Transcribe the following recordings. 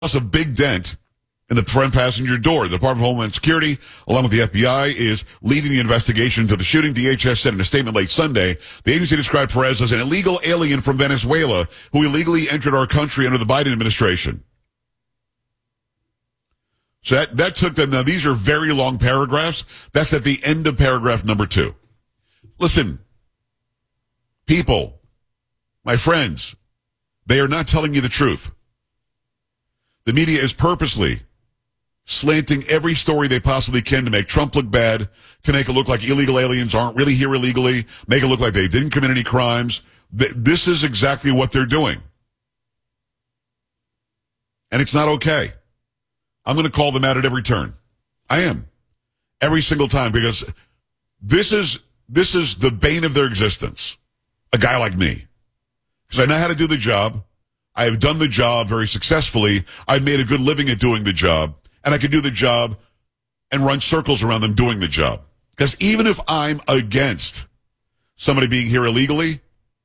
a big dent in the front passenger door. The Department of Homeland Security, along with the FBI, is leading the investigation into the shooting. DHS said in a statement late Sunday, the agency described Perez as an illegal alien from Venezuela who illegally entered our country under the Biden administration. So that took them. Now, these are very long paragraphs. That's at the end of paragraph number 2. Listen, people, my friends, they are not telling you the truth. The media is purposely slanting every story they possibly can to make Trump look bad, to make it look like illegal aliens aren't really here illegally, make it look like they didn't commit any crimes. This is exactly what they're doing. And it's not okay. I'm going to call them out at every turn. I am. Every single time, because this is the bane of their existence. A guy like me. Because I know how to do the job. I have done the job very successfully. I've made a good living at doing the job. And I can do the job and run circles around them doing the job. Because even if I'm against somebody being here illegally,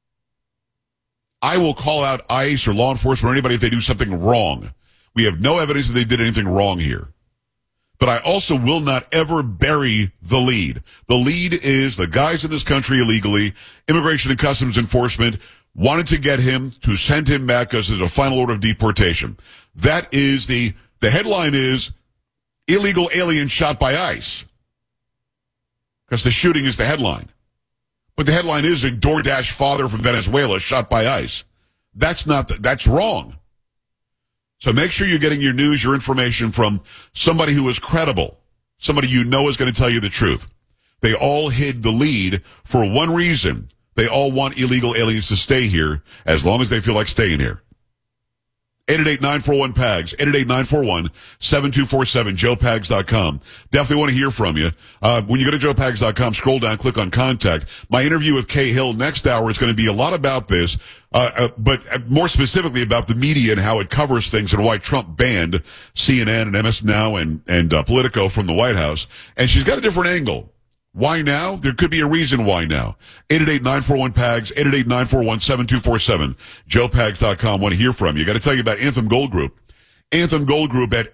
I will call out ICE or law enforcement or anybody if they do something wrong. We have no evidence that they did anything wrong here. But I also will not ever bury the lead. The lead is the guys in this country illegally, Immigration and Customs Enforcement wanted to get him, to send him back because there's a final order of deportation. That is the headline is illegal alien shot by ICE. Because the shooting is the headline. But the headline is a DoorDash father from Venezuela shot by ICE. That's wrong. So make sure you're getting your news, your information from somebody who is credible, somebody you know is going to tell you the truth. They all hid the lead for one reason. They all want illegal aliens to stay here as long as they feel like staying here. 888-941-PAGS, 888-941-7247, joepags.com. Definitely want to hear from you. When you go to joepags.com, scroll down, click on contact. My interview with Kay Hill next hour is going to be a lot about this, but more specifically about the media and how it covers things and why Trump banned CNN and MS Now and Politico from the White House. And she's got a different angle. Why now? There could be a reason why now. 888-941-PAGS, 888-941-7247, joepags.com. Want to hear from you. Got to tell you about Anthem Gold Group. Anthem Gold Group at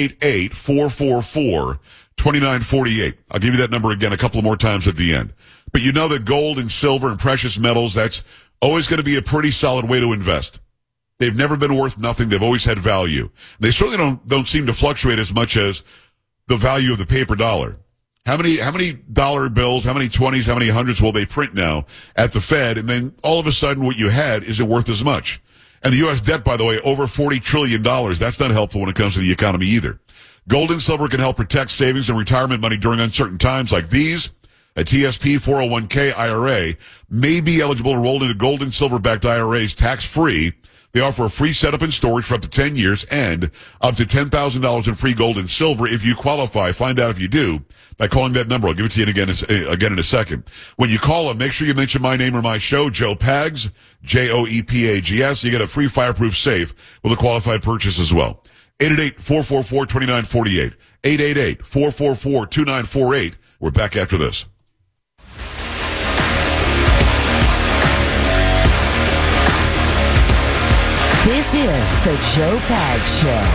888-444-2948. I'll give you that number again a couple more times at the end. But you know that gold and silver and precious metals, that's always going to be a pretty solid way to invest. They've never been worth nothing. They've always had value. They certainly don't seem to fluctuate as much as the value of the paper dollar. How many dollar bills, how many 20s, how many hundreds will they print now at the Fed? And then all of a sudden what you had isn't worth as much. And the U.S. debt, by the way, over $40 trillion. That's not helpful when it comes to the economy either. Gold and silver can help protect savings and retirement money during uncertain times like these. A TSP 401k IRA may be eligible to roll into gold and silver-backed IRAs tax-free. They offer a free setup and storage for up to 10 years and up to $10,000 in free gold and silver if you qualify. Find out if you do by calling that number. I'll give it to you again in a second. When you call them, make sure you mention my name or my show, Joe Pags, Joepags. You get a free fireproof safe with a qualified purchase as well. 888-444-2948. 888-444-2948. We're back after this. This is the Joe Pags Show.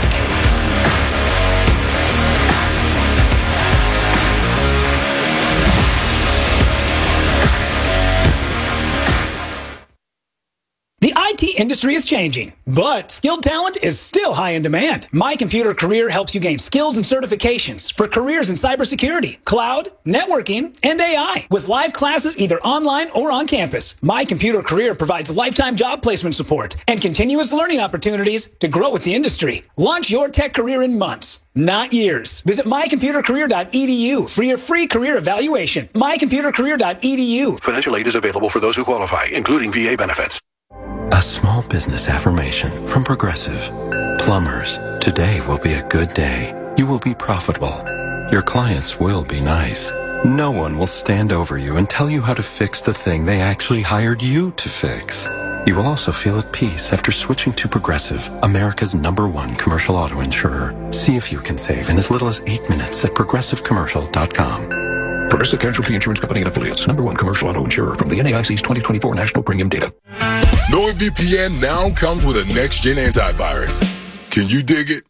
The IT industry is changing, but skilled talent is still high in demand. My Computer Career helps you gain skills and certifications for careers in cybersecurity, cloud, networking, and AI with live classes either online or on campus. My Computer Career provides lifetime job placement support and continuous learning opportunities to grow with the industry. Launch your tech career in months, not years. Visit mycomputercareer.edu for your free career evaluation. mycomputercareer.edu. Financial aid is available for those who qualify, including VA benefits. A small business affirmation from Progressive. Plumbers, today will be a good day. You will be profitable. Your clients will be nice. No one will stand over you and tell you how to fix the thing they actually hired you to fix. You will also feel at peace after switching to Progressive, America's #1 commercial auto insurer. See if you can save in as little as 8 minutes at progressivecommercial.com. Progressive Casualty Insurance Company and Affiliates, #1 commercial auto insurer from the NAIC's 2024 National Premium Data. NordVPN now comes with a next-gen antivirus. Can you dig it?